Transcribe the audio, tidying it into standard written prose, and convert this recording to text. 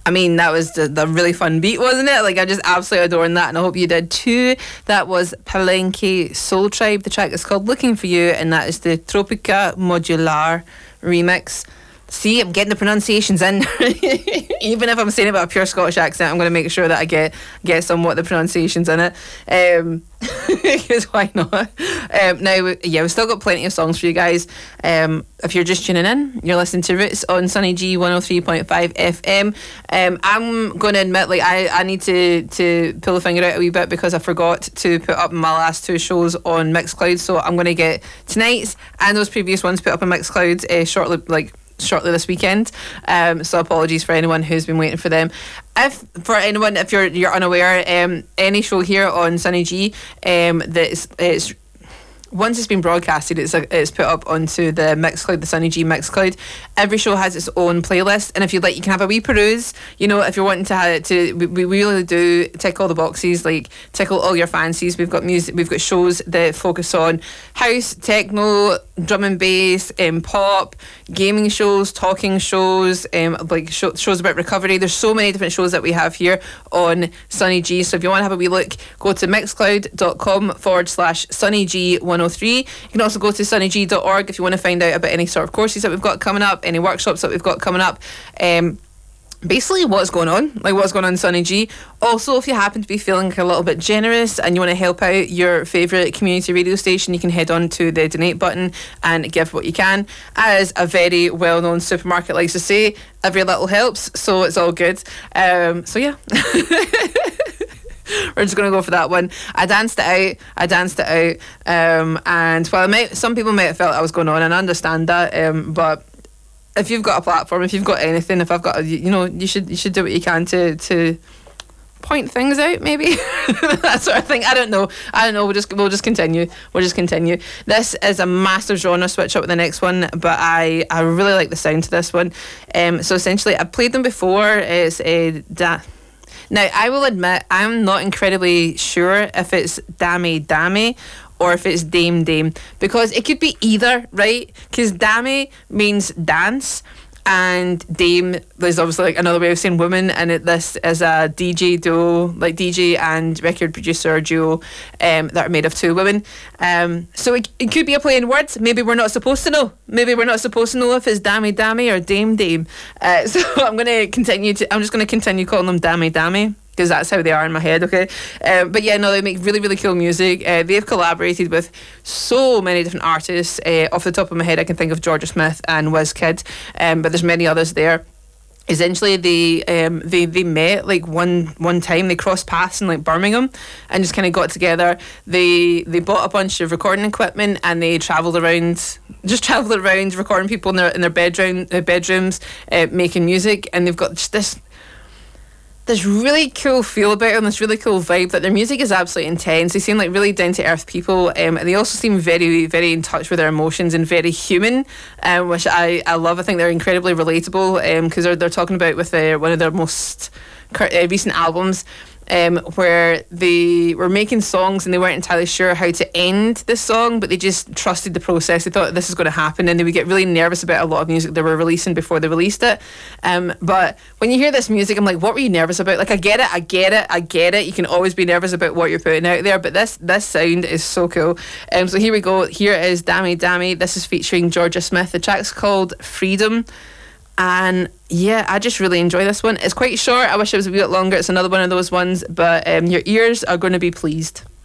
I mean, that was the really fun beat, wasn't it? Like, I just absolutely adoring that, and I hope you did too. That was Palenque Soul Tribe. The track is called Looking For You, and that is the Tropica Modular remix. See, I'm getting the pronunciations in. Even if I'm saying it with a pure Scottish accent, I'm going to make sure that I get somewhat the pronunciations in it. Because why not? Now, yeah, we've still got plenty of songs for you guys. If you're just tuning in, you're listening to Roots on Sunny G 103.5 FM. I'm going to admit, like, I need to pull the finger out a wee bit because I forgot to put up my last two shows on Mixcloud. So I'm going to get tonight's and those previous ones put up on Mixcloud shortly this weekend. So apologies for anyone who's been waiting for them. If you're unaware, any show here on Sunny G it's once it's been broadcasted, it's put up onto the Mixcloud, the Sunny G Mixcloud. Every show has its own playlist, and if you'd like, you can have a wee peruse. You know, if you're wanting we really do tick all the boxes, like tickle all your fancies. We've got music, we've got shows that focus on house, techno, drum and bass, pop, gaming shows, talking shows, shows about recovery. There's so many different shows that we have here on Sunny G. So if you want to have a wee look, go to mixcloud.com/SunnyG103. You can also go to sunnyg.org if you want to find out about any sort of courses that we've got coming up, any workshops that we've got coming up. Basically what's going on in Sunny G. Also, if you happen to be feeling a little bit generous and you want to help out your favourite community radio station, you can head on to the donate button and give what you can. As a very well-known supermarket likes to say, every little helps, so it's all good. So yeah. We're just going to go for that one. I danced it out. And while some people might have felt I was going on, and I understand that, but if you've got a platform, if you've got anything, if I've got, you should do what you can to point things out, maybe. That sort of thing. I don't know. We'll just continue. This is a massive genre switch up with the next one, but I really like the sound to this one. So essentially, I've played them before. It's now, I will admit, I'm not incredibly sure if it's Dammy Dammy or if it's Dame Dame, because it could be either, right? Because Dammy means dance, and Dame is obviously like another way of saying woman, and this is a DJ duo, like DJ and record producer duo, that are made of two women. So it could be a play in words. Maybe we're not supposed to know. If it's Dammy Dammy or Dame Dame. So I'm just going to continue calling them Dammy Dammy, because that's how they are in my head, okay? But yeah, no, they make really, really cool music. They've collaborated with so many different artists. Off the top of my head, I can think of Georgia Smith and Wizkid, but there's many others there. Essentially, they met like one time. They crossed paths in like Birmingham and just kind of got together. They bought a bunch of recording equipment and they travelled around recording people in their bedrooms, making music. And they've got just this really cool feel about them, this really cool vibe, that their music is absolutely intense. They seem like really down-to-earth people, and they also seem very, very in touch with their emotions and very human, which I love. I think they're incredibly relatable, because they're talking about with one of their most recent albums, where they were making songs and they weren't entirely sure how to end this song, but they just trusted the process. They thought this is going to happen, and they would get really nervous about a lot of music they were releasing before they released it. But when you hear this music, I'm like, what were you nervous about? Like, I get it. You can always be nervous about what you're putting out there, but this sound is so cool. So here we go. Here is Dammy Dammy. This is featuring Georgia Smith. The track's called Freedom. And yeah, I just really enjoy this one. It's quite short. I wish it was a bit longer. It's another one of those ones, but your ears are going to be pleased.